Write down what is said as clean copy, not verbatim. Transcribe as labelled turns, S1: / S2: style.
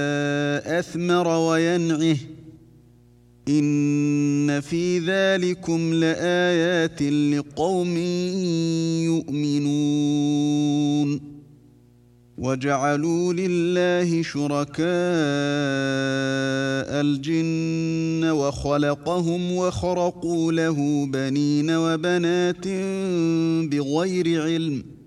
S1: أثمر وينعه إن في ذلكم لآيات لقوم يؤمنون وجعلوا لله شركاء الجن وخلقهم وخرقوا له بنين وبنات بغير علم